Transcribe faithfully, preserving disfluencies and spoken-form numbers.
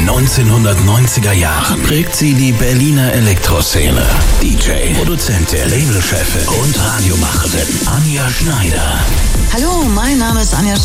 neunzehnhundertneunziger Jahren prägt sie die Berliner Elektroszene. D J, Produzentin, Labelchefin und Radiomacherin Anja Schneider. Hallo, mein Name ist Anja